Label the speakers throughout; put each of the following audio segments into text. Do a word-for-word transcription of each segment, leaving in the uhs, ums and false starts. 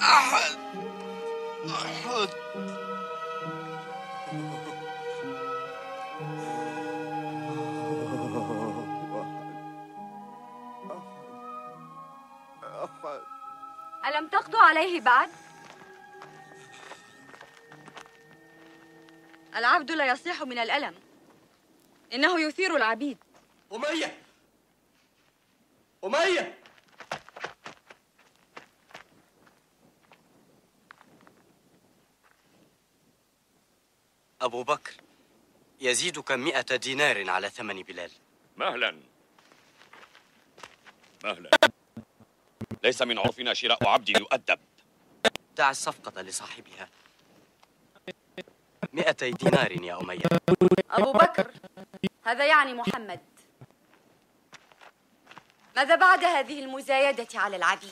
Speaker 1: أحد أحد
Speaker 2: ألم تقضوا عليه بعد؟ العبد لا يصيح من الألم، إنه يثير العبيد.
Speaker 3: أمية أمية
Speaker 4: أبو بكر، يزيدك مئة دينار على ثمن بلال.
Speaker 5: مهلا مهلا، ليس من عرفنا شراء عبد يؤدب.
Speaker 4: دع الصفقة لصاحبها. مئتي دينار يا أمية.
Speaker 2: أبو بكر، هذا يعني محمد. ماذا بعد هذه المزايدة على العبيد؟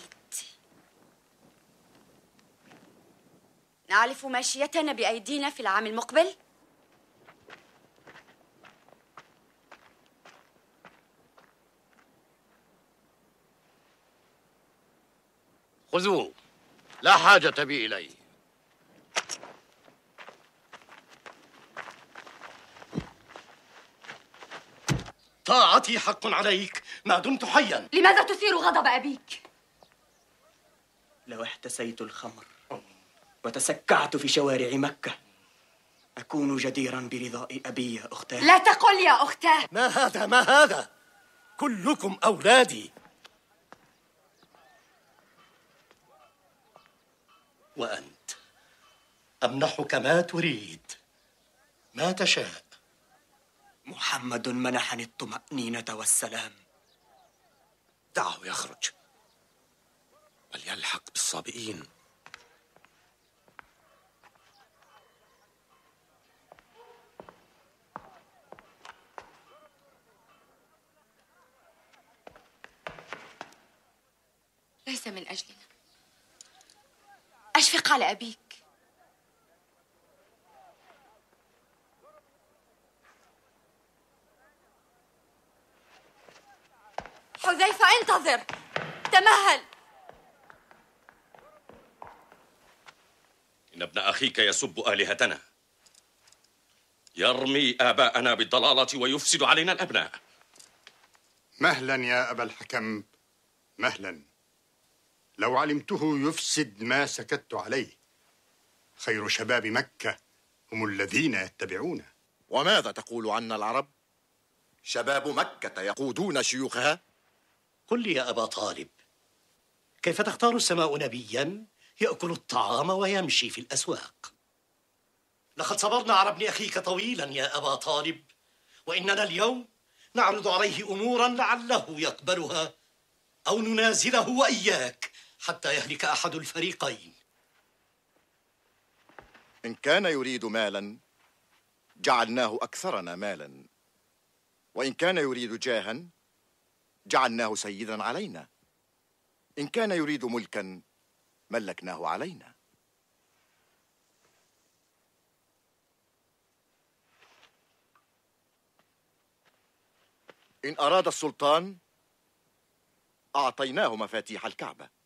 Speaker 2: نعرف ماشيتنا بأيدينا في العام المقبل؟
Speaker 6: خذوه، لا حاجة بي إليه.
Speaker 3: طاعتي حق عليك ما دمت حيا.
Speaker 2: لماذا تثير غضب أبيك؟
Speaker 7: لو احتسيت الخمر وتسكعت في شوارع مكة أكون جديرا برضاء أبي يا أختاه.
Speaker 2: لا تقل يا أختاه.
Speaker 3: ما هذا ما هذا، كلكم أولادي. وأنت أمنحك ما تريد، ما تشاء.
Speaker 7: محمد منحني الطمأنينة والسلام.
Speaker 6: دعه يخرج وليلحق بالصابئين.
Speaker 2: ليس من أجلنا. أشفق على أبيك. حذيفة، انتظر، تمهل.
Speaker 5: إن ابن أخيك يسب آلهتنا، يرمي آباءنا بالضلالة ويفسد علينا الأبناء.
Speaker 8: مهلا يا أبا الحكم، مهلا. لو علمته يفسد ما سكت عليه. خير شباب مكة هم الذين يتبعونه.
Speaker 6: وماذا تقول عنا العرب؟ شباب مكة يقودون شيوخها؟
Speaker 3: قل لي يا أبا طالب، كيف تختار السماء نبيا يأكل الطعام ويمشي في الأسواق؟ لقد صبرنا على ابن أخيك طويلا يا أبا طالب، وإننا اليوم نعرض عليه أمورا لعله يقبلها، أو ننازله وإياك حتى يهلك أحد الفريقين.
Speaker 6: إن كان يريد مالا جعلناه أكثرنا مالا، وإن كان يريد جاها جعلناه سيدا علينا، إن كان يريد ملكا ملكناه علينا. إن أراد السلطان أعطيناه مفاتيح الكعبة،